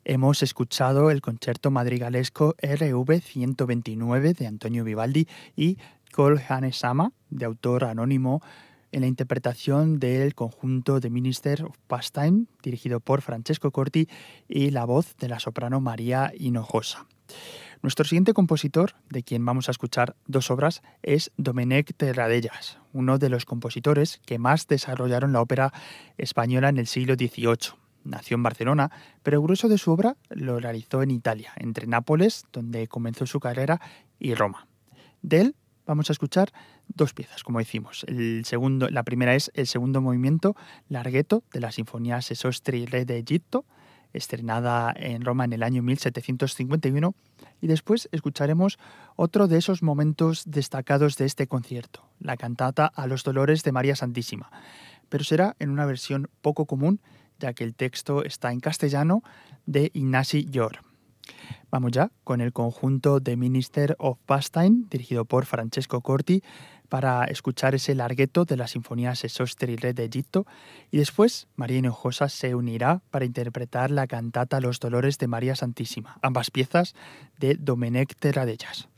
Hemos escuchado el concierto madrigalesco RV 129 de Antonio Vivaldi y Kol Hanesama, de autor anónimo, en la interpretación del conjunto The Minister of Pastime, dirigido por Francesco Corti, y la voz de la soprano María Hinojosa. Nuestro siguiente compositor, de quien vamos a escuchar dos obras, es Domènec Terradellas, uno de los compositores que más desarrollaron la ópera española en el siglo XVIII. Nació en Barcelona, pero el grueso de su obra lo realizó en Italia, entre Nápoles, donde comenzó su carrera, y Roma. De él vamos a escuchar dos piezas, como decimos. La primera es el segundo movimiento, Larghetto, de la Sinfonía Sesostri Re de Egitto, estrenada en Roma en el año 1751, y después escucharemos otro de esos momentos destacados de este concierto, la cantata a los Dolores de María Santísima, pero será en una versión poco común, ya que el texto está en castellano, de Ignasi Llor. Vamos ya con el conjunto The Minister of Pastime, dirigido por Francesco Corti, para escuchar ese larghetto de la Sinfonía Sesostri Re de Egitto, y después María Hinojosa se unirá para interpretar la cantata Los Dolores de María Santísima, ambas piezas de Domènec Terradellas.